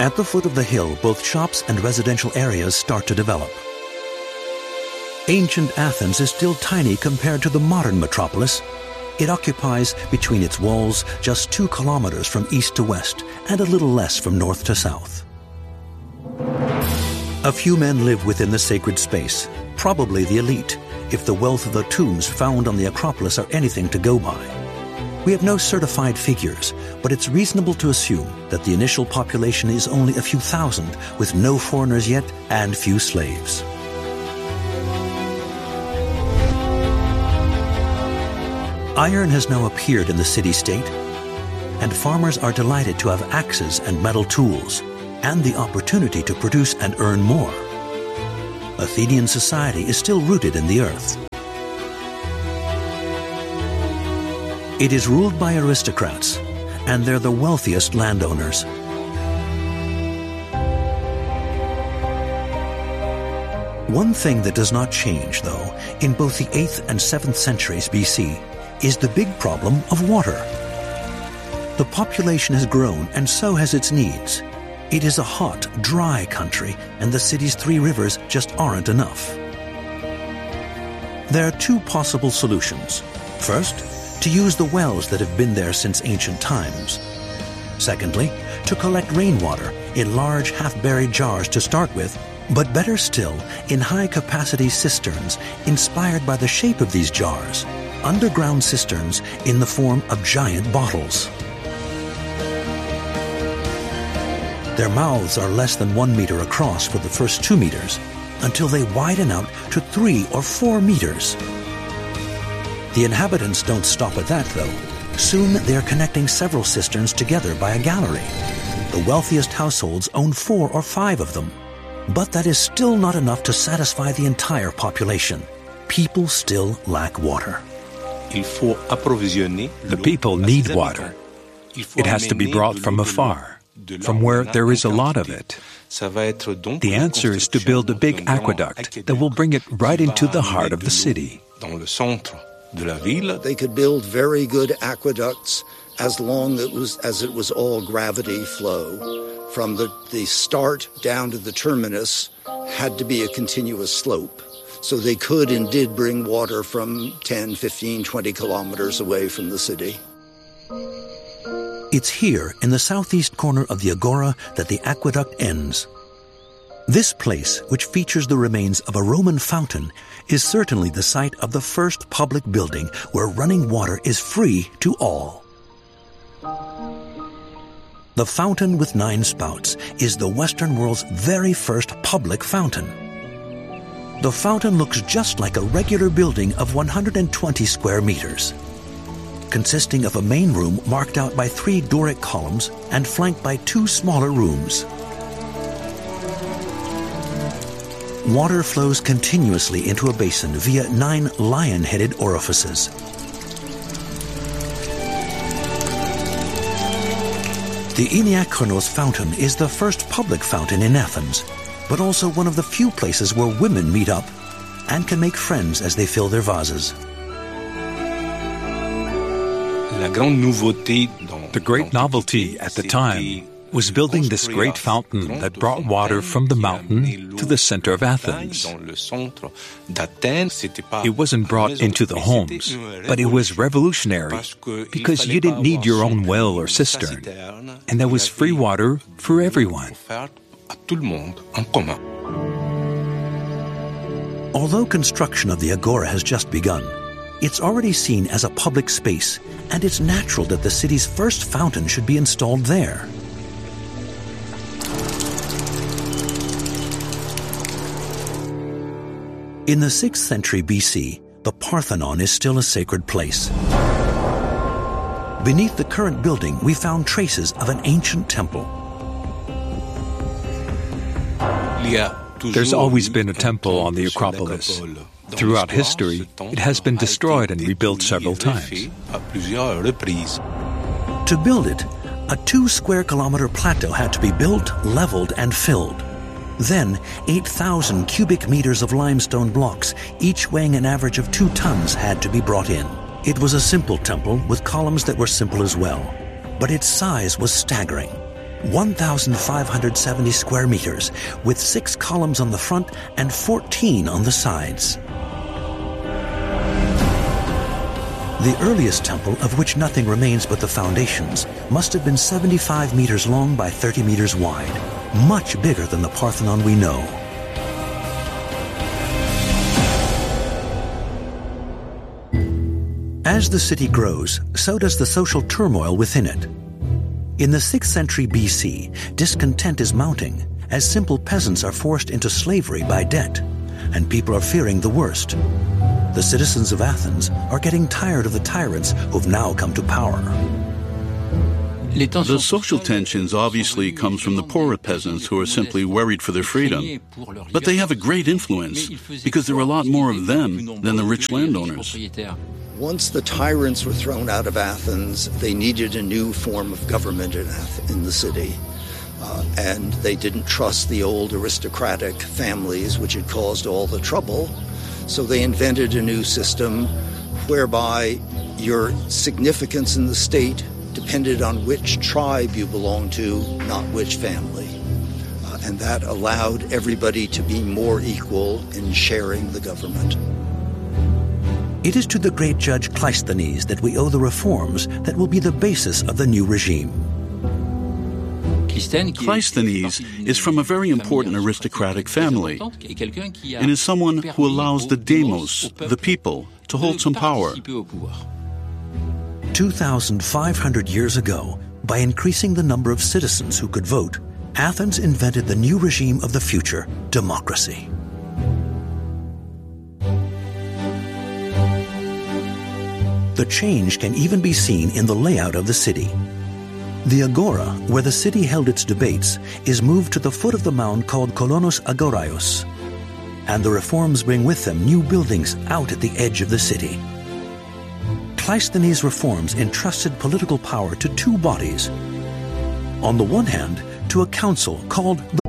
At the foot of the hill, both shops and residential areas start to develop. Ancient Athens is still tiny compared to the modern metropolis. It occupies between its walls just 2 kilometers from east to west and a little less from north to south. A few men live within the sacred space, probably the elite, if the wealth of the tombs found on the Acropolis are anything to go by. We have no certified figures, but it's reasonable to assume that the initial population is only a few thousand, with no foreigners yet and few slaves. Iron has now appeared in the city-state, and farmers are delighted to have axes and metal tools, and the opportunity to produce and earn more. Athenian society is still rooted in the earth. It is ruled by aristocrats, and they're the wealthiest landowners. One thing that does not change, though, in both the 8th and 7th centuries BC, is the big problem of water. The population has grown, and so has its needs. It is a hot, dry country, and the city's 3 rivers just aren't enough. There are 2 possible solutions. First, to use the wells that have been there since ancient times. Secondly, to collect rainwater in large half-buried jars to start with, but better still, in high-capacity cisterns inspired by the shape of these jars, underground cisterns in the form of giant bottles. Their mouths are less than 1 meter across for the first 2 meters, until they widen out to 3 or 4 meters. The inhabitants don't stop at that, though. Soon they're connecting several cisterns together by a gallery. The wealthiest households own 4 or 5 of them. But that is still not enough to satisfy the entire population. People still lack water. The people need water. It has to be brought from afar, from where there is a lot of it. The answer is to build a big aqueduct that will bring it right into the heart of the city. They could build very good aqueducts as long as it was all gravity flow. From the start down to the terminus had to be a continuous slope. So they could and did bring water from 10, 15, 20 kilometers away from the city. It's here, in the southeast corner of the Agora, that the aqueduct ends. This place, which features the remains of a Roman fountain, is certainly the site of the first public building where running water is free to all. The Fountain with 9 Spouts is the Western world's very first public fountain. The fountain looks just like a regular building of 120 square meters, consisting of a main room marked out by 3 Doric columns and flanked by 2 smaller rooms. Water flows continuously into a basin via 9 lion-headed orifices. The Iniakranos fountain is the first public fountain in Athens, but also one of the few places where women meet up and can make friends as they fill their vases. The great novelty at the time was building this great fountain that brought water from the mountain to the center of Athens. It wasn't brought into the homes, but it was revolutionary because you didn't need your own well or cistern, and there was free water for everyone. Although construction of the Agora has just begun, it's already seen as a public space, and it's natural that the city's first fountain should be installed there. In the 6th century BC, the Parthenon is still a sacred place. Beneath the current building, we found traces of an ancient temple. There's always been a temple on the Acropolis. Throughout history, it has been destroyed and rebuilt several times. To build it, a 2 square kilometer plateau had to be built, leveled, and filled. Then, 8,000 cubic meters of limestone blocks, each weighing an average of 2 tons, had to be brought in. It was a simple temple with columns that were simple as well, but its size was staggering. 1,570 square meters, with 6 columns on the front and 14 on the sides. The earliest temple, of which nothing remains but the foundations, must have been 75 meters long by 30 meters wide, much bigger than the Parthenon we know. As the city grows, so does the social turmoil within it. In the 6th century BC, discontent is mounting as simple peasants are forced into slavery by debt, and people are fearing the worst. The citizens of Athens are getting tired of the tyrants who've now come to power. The social tensions obviously comes from the poorer peasants who are simply worried for their freedom. But they have a great influence because there are a lot more of them than the rich landowners. Once the tyrants were thrown out of Athens, they needed a new form of government in the city. And they didn't trust the old aristocratic families, which had caused all the trouble. So they invented a new system whereby your significance in the state depended on which tribe you belonged to, not which family. And that allowed everybody to be more equal in sharing the government. It is to the great judge Cleisthenes that we owe the reforms that will be the basis of the new regime. Cleisthenes is from a very important aristocratic family and is someone who allows the demos, the people, to hold some power. 2,500 years ago, by increasing the number of citizens who could vote, Athens invented the new regime of the future, democracy. The change can even be seen in the layout of the city. The agora, where the city held its debates, is moved to the foot of the mound called Kolonos Agoraios, and the reforms bring with them new buildings out at the edge of the city. Cleisthenes' reforms entrusted political power to two bodies. On the one hand, to a council called